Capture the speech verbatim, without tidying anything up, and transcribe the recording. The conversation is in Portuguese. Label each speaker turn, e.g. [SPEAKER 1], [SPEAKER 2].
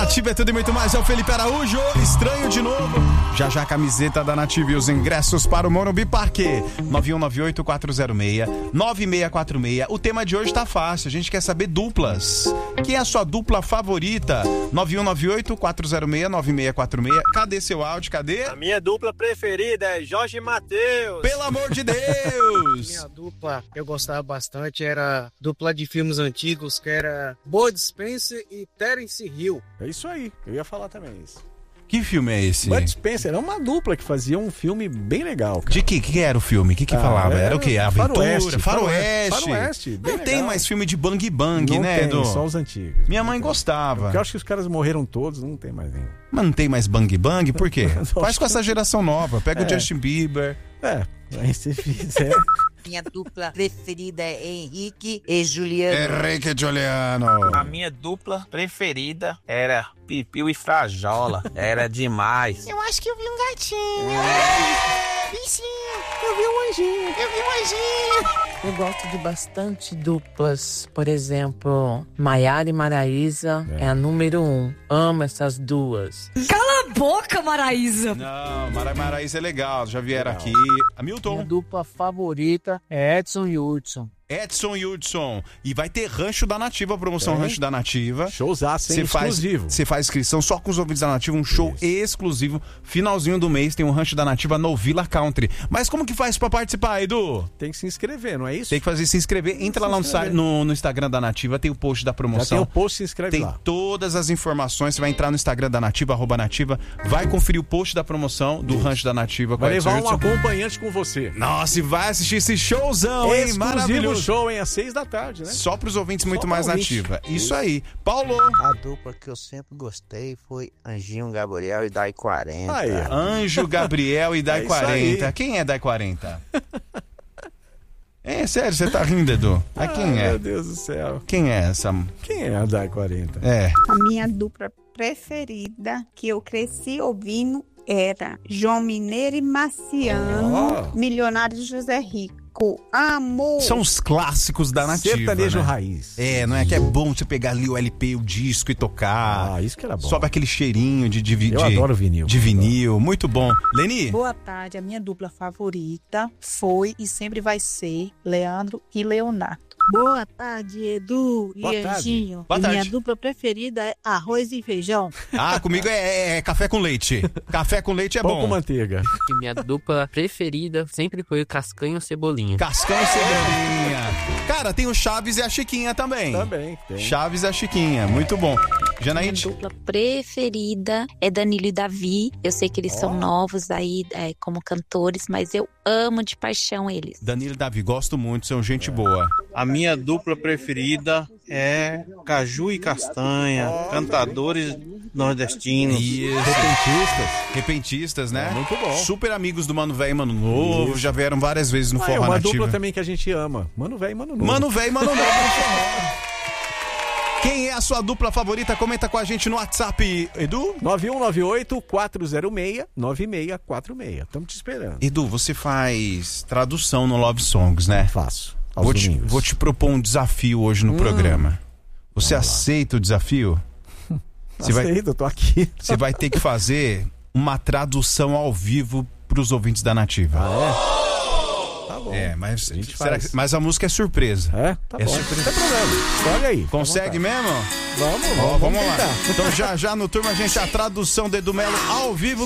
[SPEAKER 1] Nativa é tudo e muito mais, é o Felipe Araújo, estranho de novo. Já já a camiseta da Nativa e os ingressos para o Morumbi Parque. nove um nove oito quatro zero seis nove seis quatro seis. O tema de hoje tá fácil, a gente quer saber duplas. Quem é a sua dupla favorita? nove um nove oito quatro zero seis nove seis quatro seis. Cadê seu áudio? Cadê?
[SPEAKER 2] A minha dupla preferida é Jorge Mateus.
[SPEAKER 1] Pelo amor de Deus!
[SPEAKER 3] Minha dupla que eu gostava bastante era dupla de filmes antigos, que era Bud Spencer e Terence Hill.
[SPEAKER 4] É isso aí, eu ia falar também isso.
[SPEAKER 1] Que filme é esse?
[SPEAKER 4] Bud Spencer era uma dupla que fazia um filme bem legal, cara.
[SPEAKER 1] De que? que era o filme? O que que ah, falava? Era, era o quê? Aventura?
[SPEAKER 4] Faroeste.
[SPEAKER 1] Faroeste.
[SPEAKER 4] Faroeste
[SPEAKER 1] Não
[SPEAKER 4] legal.
[SPEAKER 1] tem mais filme de bang bang,
[SPEAKER 4] não
[SPEAKER 1] né,
[SPEAKER 4] tem,
[SPEAKER 1] Edu?
[SPEAKER 4] só os antigos.
[SPEAKER 1] Minha mãe gostava.
[SPEAKER 4] Porque eu acho que os caras morreram todos, não tem mais nenhum.
[SPEAKER 1] Mas não tem mais bang bang? Por quê? Faz com essa geração nova. Pega é. o Justin Bieber.
[SPEAKER 4] É, aí se fizer...
[SPEAKER 5] Minha dupla preferida é Henrique e Juliano.
[SPEAKER 1] Henrique e Juliano.
[SPEAKER 6] A minha dupla preferida era Pipiu e Frajola. Era demais.
[SPEAKER 7] Eu acho que eu vi um gatinho. É. Vi sim. Eu vi um anjinho. Eu vi um anjinho.
[SPEAKER 8] Eu gosto de bastante duplas. Por exemplo, Maiara e Maraísa é. é a número um. Amo essas duas.
[SPEAKER 9] Cala a boca, Maraísa.
[SPEAKER 1] Não, Mara Maraísa é legal. Já vieram legal. aqui. Hamilton.
[SPEAKER 3] Minha dupla favorita é Edson e Hudson.
[SPEAKER 1] Edson e Hudson. E vai ter Rancho da Nativa, promoção é. Rancho da Nativa.
[SPEAKER 4] Showzaço, hein? Exclusivo.
[SPEAKER 1] Você faz inscrição só com os ouvintes da Nativa, um show Isso. exclusivo. Finalzinho do mês tem um Rancho da Nativa no Villa Country. Mas como que faz pra participar, Edu?
[SPEAKER 4] Tem que se inscrever, não é isso?
[SPEAKER 1] Tem que fazer se inscrever. Entra lá no, no, no Instagram da Nativa, tem o post da promoção.
[SPEAKER 4] Já tem o post, se inscreve
[SPEAKER 1] tem
[SPEAKER 4] lá.
[SPEAKER 1] Tem todas as informações. Você vai entrar no Instagram da Nativa, arroba Nativa, vai conferir o post da promoção do Isso. Rancho da Nativa.
[SPEAKER 4] Vai levar um acompanhante com você.
[SPEAKER 1] Nossa, e vai assistir esse showzão, hein?
[SPEAKER 4] Maravilhoso. Show, hein? Às seis da tarde, né?
[SPEAKER 1] Só para os ouvintes
[SPEAKER 4] Só
[SPEAKER 1] muito mais
[SPEAKER 4] ouvinte.
[SPEAKER 1] Nativa. Isso aí. Paulo.
[SPEAKER 10] A dupla que eu sempre gostei foi Anjinho Gabriel e Dai quarenta.
[SPEAKER 1] Aí. Anjo Gabriel e Dai é quarenta. Quem é Dai quarenta? É sério, você tá rindo, Edu? Ah, ah, quem é?
[SPEAKER 4] Meu Deus do céu.
[SPEAKER 1] Quem é essa?
[SPEAKER 4] Quem é a Dai quarenta?
[SPEAKER 1] É.
[SPEAKER 11] A minha dupla preferida que eu cresci ouvindo era João Mineiro e Marciano, oh. Milionário de José Rico. Amor.
[SPEAKER 1] São os clássicos da Nativa,
[SPEAKER 4] sertanejo
[SPEAKER 1] né?
[SPEAKER 4] raiz.
[SPEAKER 1] É, não é que é bom você pegar ali o L P, o disco e tocar.
[SPEAKER 4] Ah, isso que era bom.
[SPEAKER 1] Sobe aquele cheirinho de, de, de,
[SPEAKER 4] Eu adoro vinil.
[SPEAKER 1] De vinil, muito bom. Leni?
[SPEAKER 12] Boa tarde, a minha dupla favorita foi e sempre vai ser Leandro e Leonardo.
[SPEAKER 13] Boa tarde, Edu e Anjinho.
[SPEAKER 1] Boa tarde.
[SPEAKER 13] Minha dupla preferida é arroz e feijão.
[SPEAKER 1] Ah, comigo é, é, é café com leite. Café com leite é
[SPEAKER 4] Pão
[SPEAKER 1] bom.
[SPEAKER 4] com manteiga.
[SPEAKER 8] E minha dupla preferida sempre foi o Cascanho Cebolinha.
[SPEAKER 1] Cascão e Cebolinha. Cara, tem o Chaves e a Chiquinha também.
[SPEAKER 4] Também tem.
[SPEAKER 1] Chaves e a Chiquinha, muito bom. Janaíde?
[SPEAKER 14] Minha dupla preferida é Danilo e Davi. Eu sei que eles oh. são novos aí é, como cantores, mas eu amo de paixão eles.
[SPEAKER 1] Danilo e Davi, gosto muito, são gente é. boa.
[SPEAKER 15] A minha dupla preferida é Caju e Castanha, oh, cantadores nordestinos.
[SPEAKER 1] Isso. Repentistas. Repentistas, né?
[SPEAKER 4] É, muito bom.
[SPEAKER 1] Super amigos do Mano Velho e Mano Novo, Isso. já vieram várias vezes no
[SPEAKER 4] ah,
[SPEAKER 1] Forró
[SPEAKER 4] É uma
[SPEAKER 1] Nativa.
[SPEAKER 4] dupla também que a gente ama. Mano Velho e Mano Novo.
[SPEAKER 1] Mano Velho e Mano Novo no Forró. Quem é a sua dupla favorita? Comenta com a gente no WhatsApp, Edu.
[SPEAKER 4] nove um nove oito quatro zero seis nove seis quatro seis. Estamos te esperando.
[SPEAKER 1] Edu, você faz tradução no Love Songs, né?
[SPEAKER 4] Faço.
[SPEAKER 1] Vou te, vou te propor um desafio hoje no hum. programa. Você aceita o desafio?
[SPEAKER 4] Você Aceito, vai, eu tô aqui.
[SPEAKER 1] Você vai ter que fazer uma tradução ao vivo para os ouvintes da Nativa.
[SPEAKER 4] Ah, é? Tá bom.
[SPEAKER 1] É, mas,
[SPEAKER 4] a gente
[SPEAKER 1] será
[SPEAKER 4] faz.
[SPEAKER 1] que, mas a música é surpresa.
[SPEAKER 4] É? Tá
[SPEAKER 1] é
[SPEAKER 4] bom.
[SPEAKER 1] surpresa.
[SPEAKER 4] Não tem problema. Escolhe aí.
[SPEAKER 1] Consegue mesmo?
[SPEAKER 4] Vamos,
[SPEAKER 1] Ó,
[SPEAKER 4] vamos,
[SPEAKER 1] vamos lá.
[SPEAKER 4] tentar.
[SPEAKER 1] Então já já no Turma, gente, a tradução do Edu Melo ao vivo.